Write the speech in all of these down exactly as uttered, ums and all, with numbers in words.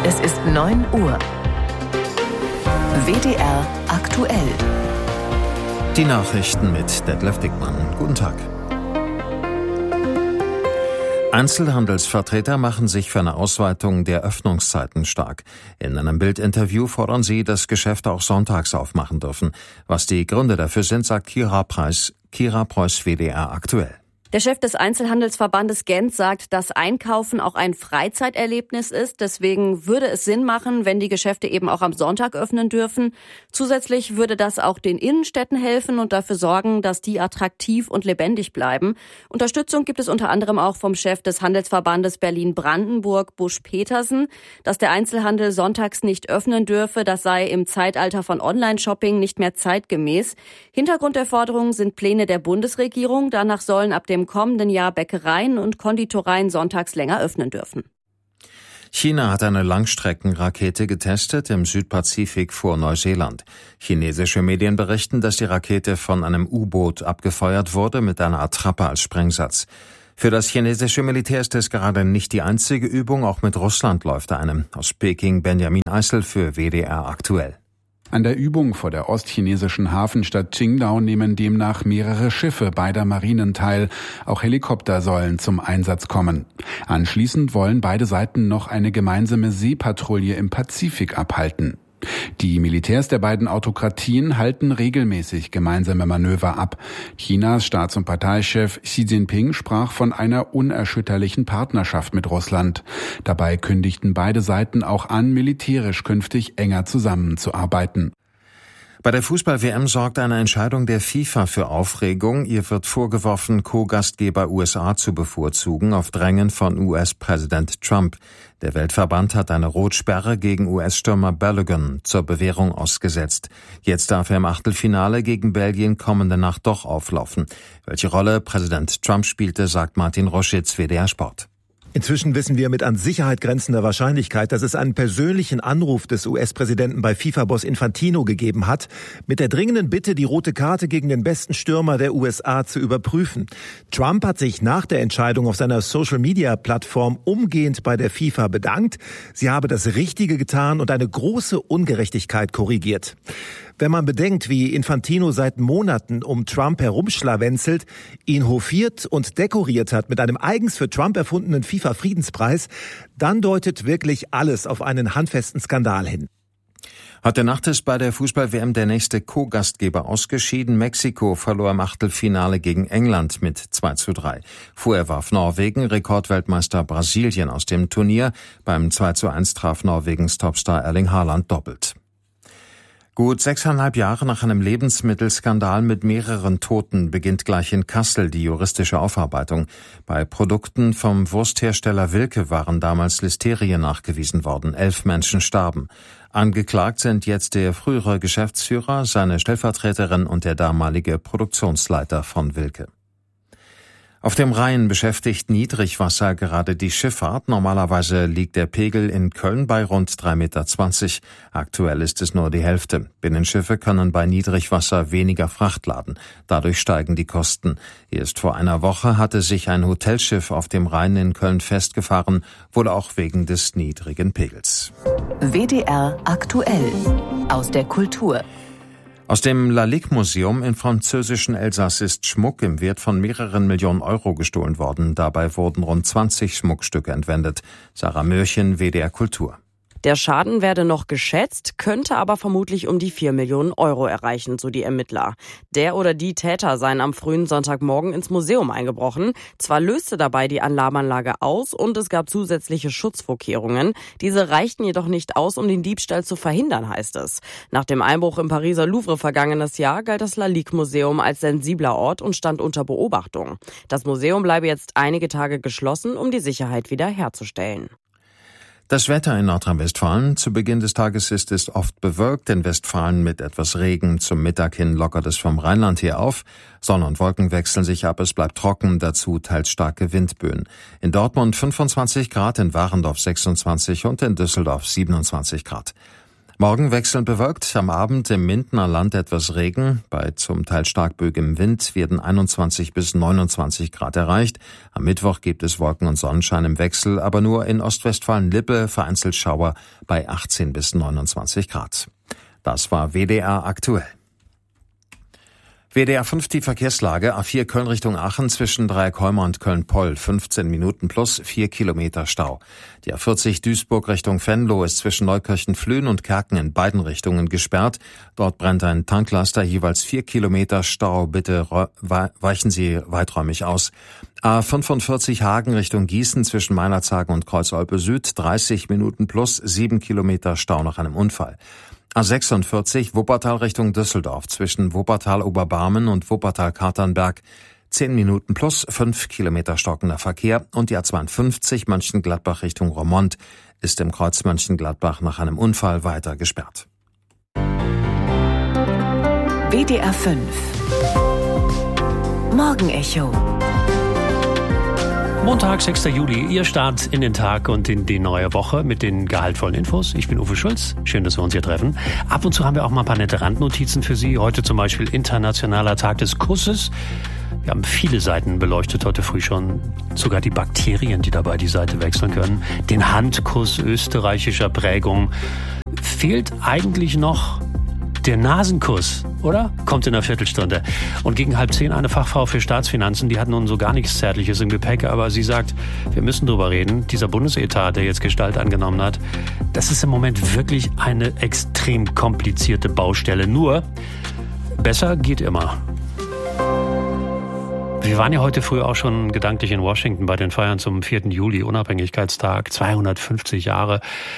Es ist neun Uhr. W D R aktuell. Die Nachrichten mit Detlef Dickmann. Guten Tag. Einzelhandelsvertreter machen sich für eine Ausweitung der Öffnungszeiten stark. In einem Bild-Interview fordern sie, dass Geschäfte auch sonntags aufmachen dürfen. Was die Gründe dafür sind, sagt Kira Preuß, Kira Preuß, W D R aktuell. Der Chef des Einzelhandelsverbandes Gent sagt, dass Einkaufen auch ein Freizeiterlebnis ist. Deswegen würde es Sinn machen, wenn die Geschäfte eben auch am Sonntag öffnen dürfen. Zusätzlich würde das auch den Innenstädten helfen und dafür sorgen, dass die attraktiv und lebendig bleiben. Unterstützung gibt es unter anderem auch vom Chef des Handelsverbandes Berlin-Brandenburg, Busch-Petersen. Dass der Einzelhandel sonntags nicht öffnen dürfe, das sei im Zeitalter von Online-Shopping nicht mehr zeitgemäß. Hintergrund der Forderung sind Pläne der Bundesregierung. Danach sollen ab dem Im kommenden Jahr Bäckereien und Konditoreien sonntags länger öffnen dürfen. China hat eine Langstreckenrakete getestet im Südpazifik vor Neuseeland. Chinesische Medien berichten, dass die Rakete von einem U-Boot abgefeuert wurde mit einer Attrappe als Sprengsatz. Für das chinesische Militär ist es gerade nicht die einzige Übung, auch mit Russland läuft eine. Aus Peking Benjamin Eisel für W D R aktuell. An der Übung vor der ostchinesischen Hafenstadt Qingdao nehmen demnach mehrere Schiffe beider Marinen teil. Auch Helikopter sollen zum Einsatz kommen. Anschließend wollen beide Seiten noch eine gemeinsame Seepatrouille im Pazifik abhalten. Die Militärs der beiden Autokratien halten regelmäßig gemeinsame Manöver ab. Chinas Staats- und Parteichef Xi Jinping sprach von einer unerschütterlichen Partnerschaft mit Russland. Dabei kündigten beide Seiten auch an, militärisch künftig enger zusammenzuarbeiten. Bei der Fußball-W M sorgt eine Entscheidung der FIFA für Aufregung. Ihr wird vorgeworfen, Co-Gastgeber U S A zu bevorzugen, auf Drängen von U S-Präsident Trump. Der Weltverband hat eine Rotsperre gegen U S-Stürmer Balogun zur Bewährung ausgesetzt. Jetzt darf er im Achtelfinale gegen Belgien kommende Nacht doch auflaufen. Welche Rolle Präsident Trump spielte, sagt Martin Roschitz, W D R Sport. Inzwischen wissen wir mit an Sicherheit grenzender Wahrscheinlichkeit, dass es einen persönlichen Anruf des U S-Präsidenten bei FIFA-Boss Infantino gegeben hat, mit der dringenden Bitte, die rote Karte gegen den besten Stürmer der U S A zu überprüfen. Trump hat sich nach der Entscheidung auf seiner Social-Media-Plattform umgehend bei der FIFA bedankt. Sie habe das Richtige getan und eine große Ungerechtigkeit korrigiert. Wenn man bedenkt, wie Infantino seit Monaten um Trump herumschlawenzelt, ihn hofiert und dekoriert hat mit einem eigens für Trump erfundenen FIFA-Friedenspreis, dann deutet wirklich alles auf einen handfesten Skandal hin. Heute Nacht ist bei der Fußball-W M der nächste Co-Gastgeber ausgeschieden. Mexiko verlor im Achtelfinale gegen England mit zwei zu drei. Vorher warf Norwegen Rekordweltmeister Brasilien aus dem Turnier. Beim zwei zu eins traf Norwegens Topstar Erling Haaland doppelt. Gut sechseinhalb Jahre nach einem Lebensmittelskandal mit mehreren Toten beginnt gleich in Kassel die juristische Aufarbeitung. Bei Produkten vom Wursthersteller Wilke waren damals Listerien nachgewiesen worden. Elf Menschen starben. Angeklagt sind jetzt der frühere Geschäftsführer, seine Stellvertreterin und der damalige Produktionsleiter von Wilke. Auf dem Rhein beschäftigt Niedrigwasser gerade die Schifffahrt. Normalerweise liegt der Pegel in Köln bei rund drei Meter zwanzig. Aktuell ist es nur die Hälfte. Binnenschiffe können bei Niedrigwasser weniger Fracht laden. Dadurch steigen die Kosten. Erst vor einer Woche hatte sich ein Hotelschiff auf dem Rhein in Köln festgefahren, wohl auch wegen des niedrigen Pegels. W D R aktuell aus der Kultur. Aus dem Lalique-Museum im französischen Elsass ist Schmuck im Wert von mehreren Millionen Euro gestohlen worden. Dabei wurden rund zwanzig Schmuckstücke entwendet. Sarah Mürchen, W D R Kultur. Der Schaden werde noch geschätzt, könnte aber vermutlich um die vier Millionen Euro erreichen, so die Ermittler. Der oder die Täter seien am frühen Sonntagmorgen ins Museum eingebrochen. Zwar löste dabei die Alarmanlage aus und es gab zusätzliche Schutzvorkehrungen. Diese reichten jedoch nicht aus, um den Diebstahl zu verhindern, heißt es. Nach dem Einbruch im Pariser Louvre vergangenes Jahr galt das Lalique-Museum als sensibler Ort und stand unter Beobachtung. Das Museum bleibe jetzt einige Tage geschlossen, um die Sicherheit wiederherzustellen. Das Wetter in Nordrhein-Westfalen. Zu Beginn des Tages ist es oft bewölkt. In Westfalen mit etwas Regen. Zum Mittag hin lockert es vom Rheinland her auf. Sonne und Wolken wechseln sich ab. Es bleibt trocken. Dazu teils starke Windböen. In Dortmund fünfundzwanzig Grad, in Warendorf sechsundzwanzig und in Düsseldorf siebenundzwanzig Grad. Morgen wechselnd bewölkt, am Abend im Mindener Land etwas Regen. Bei zum Teil stark böigem Wind werden einundzwanzig bis neunundzwanzig Grad erreicht. Am Mittwoch gibt es Wolken und Sonnenschein im Wechsel, aber nur in Ostwestfalen-Lippe vereinzelt Schauer bei achtzehn bis neunundzwanzig Grad. Das war W D R aktuell. W D R fünf die Verkehrslage, A vier Köln Richtung Aachen zwischen Dreieckholme und Köln-Poll, fünfzehn Minuten plus vier Kilometer Stau. Die A vierzig Duisburg Richtung Venlo ist zwischen Neukirchen-Flühen und Kerken in beiden Richtungen gesperrt. Dort brennt ein Tanklaster, jeweils vier Kilometer Stau. Bitte weichen Sie weiträumig aus. A fünfundvierzig Hagen Richtung Gießen zwischen Meinerzhagen und Kreuz-Olpe Süd, dreißig Minuten plus sieben Kilometer Stau nach einem Unfall. A sechsundvierzig Wuppertal Richtung Düsseldorf zwischen Wuppertal-Oberbarmen und Wuppertal-Katernberg, zehn Minuten plus fünf Kilometer stockender Verkehr, und die A zweiundfünfzig Mönchengladbach Richtung Roermond ist im Kreuz Mönchengladbach nach einem Unfall weiter gesperrt. W D R fünf Morgenecho. Montag, sechster Juli, Ihr Start in den Tag und in die neue Woche mit den gehaltvollen Infos. Ich bin Uwe Schulz, schön, dass wir uns hier treffen. Ab und zu haben wir auch mal ein paar nette Randnotizen für Sie. Heute zum Beispiel Internationaler Tag des Kusses. Wir haben viele Seiten beleuchtet heute früh schon. Sogar die Bakterien, die dabei die Seite wechseln können. Den Handkuss österreichischer Prägung. Fehlt eigentlich noch der Nasenkuss, oder? Kommt in einer Viertelstunde. Und gegen halb zehn eine Fachfrau für Staatsfinanzen, die hat nun so gar nichts Zärtliches im Gepäck, aber sie sagt, wir müssen drüber reden. Dieser Bundesetat, der jetzt Gestalt angenommen hat, das ist im Moment wirklich eine extrem komplizierte Baustelle. Nur, besser geht immer. Wir waren ja heute früh auch schon gedanklich in Washington bei den Feiern zum vierten Juli, Unabhängigkeitstag, zweihundertfünfzig Jahre.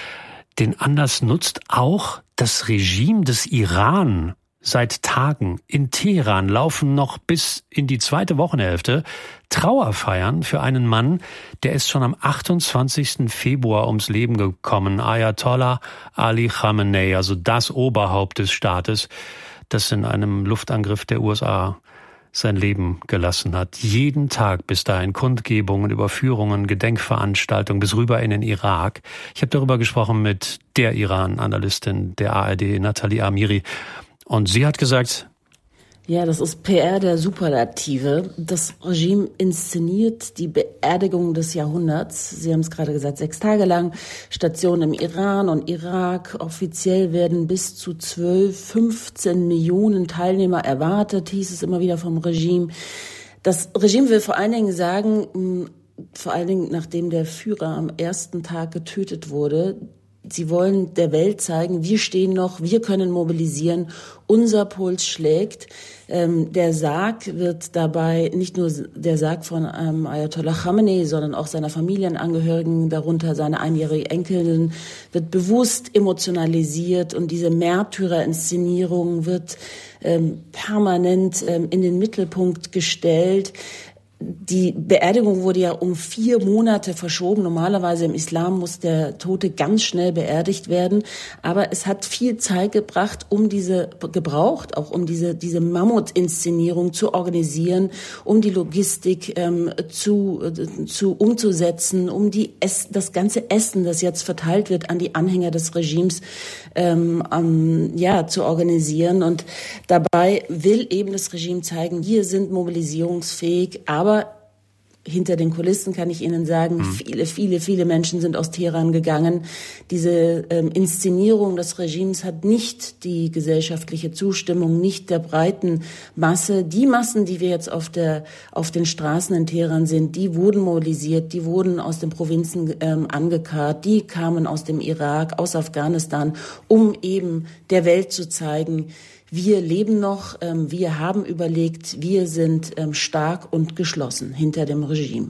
Den Anlass nutzt auch das Regime des Iran. Seit Tagen in Teheran laufen noch bis in die zweite Wochenhälfte Trauerfeiern für einen Mann, der ist schon am achtundzwanzigsten Februar ums Leben gekommen. Ayatollah Ali Khamenei, also das Oberhaupt des Staates, das in einem Luftangriff der U S A sein Leben gelassen hat. Jeden Tag bis dahin Kundgebungen, Überführungen, Gedenkveranstaltungen bis rüber in den Irak. Ich habe darüber gesprochen mit der Iran-Analystin der A R D, Nathalie Amiri. Und sie hat gesagt, ja, das ist P R der Superlative. Das Regime inszeniert die Beerdigung des Jahrhunderts. Sie haben es gerade gesagt, sechs Tage lang. Stationen im Iran und Irak. Offiziell werden bis zu zwölf, fünfzehn Millionen Teilnehmer erwartet, hieß es immer wieder vom Regime. Das Regime will vor allen Dingen sagen, vor allen Dingen nachdem der Führer am ersten Tag getötet wurde, sie wollen der Welt zeigen, wir stehen noch, wir können mobilisieren, unser Puls schlägt. Ähm, der Sarg wird dabei nicht nur der Sarg von ähm, Ayatollah Khamenei, sondern auch seiner Familienangehörigen, darunter seine einjährige Enkelin, wird bewusst emotionalisiert, und diese Märtyrerinszenierung wird ähm, permanent ähm, in den Mittelpunkt gestellt. Die Beerdigung wurde ja um vier Monate verschoben. Normalerweise im Islam muss der Tote ganz schnell beerdigt werden. Aber es hat viel Zeit gebracht, um diese, gebraucht, auch um diese, diese Mammutinszenierung zu organisieren, um die Logistik ähm, zu, äh, zu umzusetzen, um die Ess, das ganze Essen, das jetzt verteilt wird an die Anhänger des Regimes, ähm, ähm, ja, zu organisieren. Und dabei will eben das Regime zeigen, wir sind mobilisierungsfähig, aber hinter den Kulissen kann ich Ihnen sagen, mhm. viele, viele, viele Menschen sind aus Teheran gegangen. Diese ähm, Inszenierung des Regimes hat nicht die gesellschaftliche Zustimmung, nicht der breiten Masse. Die Massen, die wir jetzt auf der auf den Straßen in Teheran sehen, die wurden mobilisiert, die wurden aus den Provinzen ähm, angekarrt, die kamen aus dem Irak, aus Afghanistan, um eben der Welt zu zeigen, wir leben noch, ähm, wir haben überlegt, wir sind ähm, stark und geschlossen hinter dem Regime.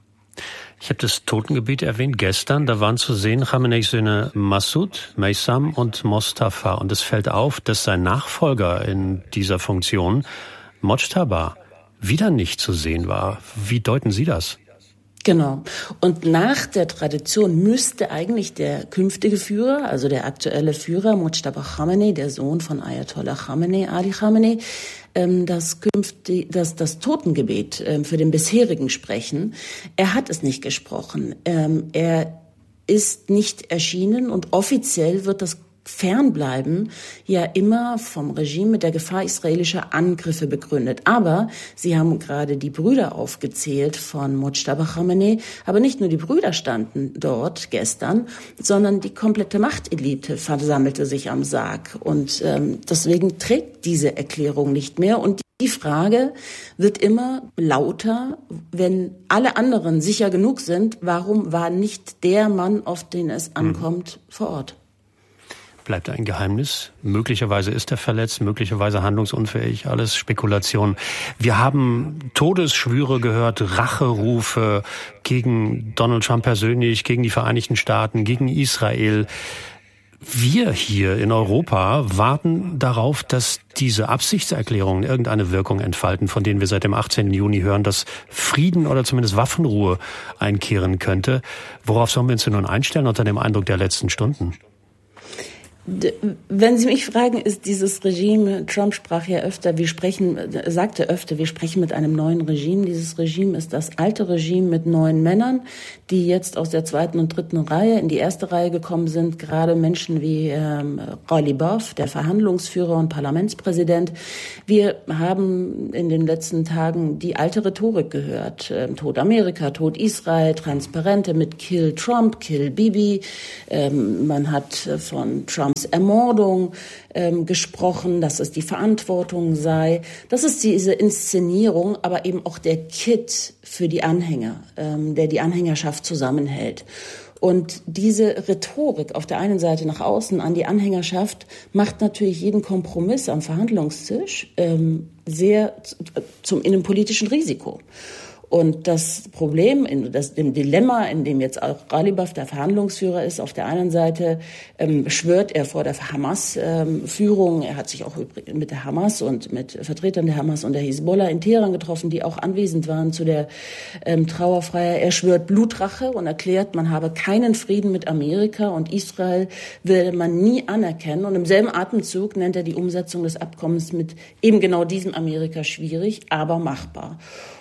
Ich habe das Totengebet erwähnt gestern. Da waren zu sehen Khameneis Söhne Massoud, Meysam und Mostafa. Und es fällt auf, dass sein Nachfolger in dieser Funktion, Mojtaba, wieder nicht zu sehen war. Wie deuten Sie das? Genau. Und nach der Tradition müsste eigentlich der künftige Führer, also der aktuelle Führer, Mojtaba Khamenei, der Sohn von Ayatollah Khamenei, Ali Khamenei, das, künftig, das, das Totengebet für den bisherigen sprechen. Er hat es nicht gesprochen. Er ist nicht erschienen, und offiziell wird das fernbleiben, ja immer vom Regime mit der Gefahr israelischer Angriffe begründet. Aber Sie haben gerade die Brüder aufgezählt von Mojtaba Khamenei. Aber nicht nur die Brüder standen dort gestern, sondern die komplette Machtelite versammelte sich am Sarg. Und ähm, deswegen trägt diese Erklärung nicht mehr. Und die Frage wird immer lauter, wenn alle anderen sicher genug sind, warum war nicht der Mann, auf den es ankommt, vor Ort? Bleibt ein Geheimnis. Möglicherweise ist er verletzt, möglicherweise handlungsunfähig, alles Spekulation. Wir haben Todesschwüre gehört, Racherufe gegen Donald Trump persönlich, gegen die Vereinigten Staaten, gegen Israel. Wir hier in Europa warten darauf, dass diese Absichtserklärungen irgendeine Wirkung entfalten, von denen wir seit dem achtzehnten Juni hören, dass Frieden oder zumindest Waffenruhe einkehren könnte. Worauf sollen wir uns denn nun einstellen unter dem Eindruck der letzten Stunden? Wenn Sie mich fragen, ist dieses Regime, Trump sprach ja öfter, wir sprechen, sagte öfter, wir sprechen mit einem neuen Regime. Dieses Regime ist das alte Regime mit neuen Männern, die jetzt aus der zweiten und dritten Reihe in die erste Reihe gekommen sind. Gerade Menschen wie ähm, Ghalibaf, der Verhandlungsführer und Parlamentspräsident. Wir haben in den letzten Tagen die alte Rhetorik gehört. Ähm, Tod Amerika, Tod Israel, Transparente mit Kill Trump, Kill Bibi. Ähm, man hat von Trump Ermordung ähm, gesprochen, dass es die Verantwortung sei. Das ist diese Inszenierung, aber eben auch der Kitt für die Anhänger, ähm, der die Anhängerschaft zusammenhält. Und diese Rhetorik auf der einen Seite nach außen an die Anhängerschaft macht natürlich jeden Kompromiss am Verhandlungstisch ähm, sehr zum innenpolitischen Risiko. Und das Problem, das dem Dilemma, in dem jetzt auch Ghalibaf der Verhandlungsführer ist, auf der einen Seite ähm, schwört er vor der Hamas-Führung. Ähm, er hat sich auch mit der Hamas und mit Vertretern der Hamas und der Hisbollah in Teheran getroffen, die auch anwesend waren zu der ähm, Trauerfeier. Er schwört Blutrache und erklärt, man habe keinen Frieden mit Amerika und Israel werde man nie anerkennen. Und im selben Atemzug nennt er die Umsetzung des Abkommens mit eben genau diesem Amerika schwierig, aber machbar.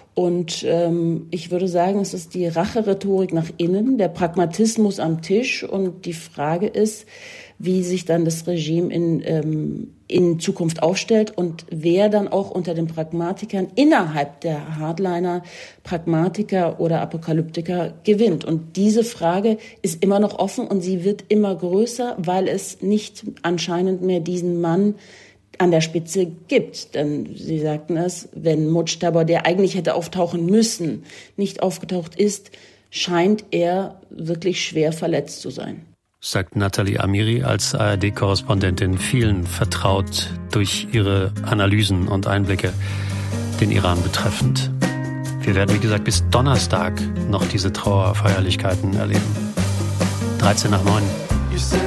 Und ähm, ich würde sagen, es ist die Rache-Rhetorik nach innen, der Pragmatismus am Tisch. Und die Frage ist, wie sich dann das Regime in, ähm, in Zukunft aufstellt und wer dann auch unter den Pragmatikern innerhalb der Hardliner, Pragmatiker oder Apokalyptiker gewinnt. Und diese Frage ist immer noch offen und sie wird immer größer, weil es nicht anscheinend mehr diesen Mann an der Spitze gibt. Denn Sie sagten es, wenn Mojtaba, der eigentlich hätte auftauchen müssen, nicht aufgetaucht ist, scheint er wirklich schwer verletzt zu sein. Sagt Nathalie Amiri als A R D-Korrespondentin, vielen vertraut durch ihre Analysen und Einblicke den Iran betreffend. Wir werden, wie gesagt, bis Donnerstag noch diese Trauerfeierlichkeiten erleben. dreizehn nach neun.